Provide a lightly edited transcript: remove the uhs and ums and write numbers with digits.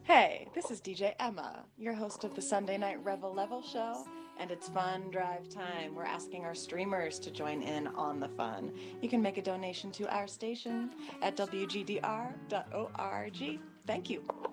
Hey, this is DJ Emma, your host of the Sunday Night Revel Level Show, and it's fun drive time. We're asking our streamers to join in on the fun. You can make a donation to our station at wgdr.org. Thank you.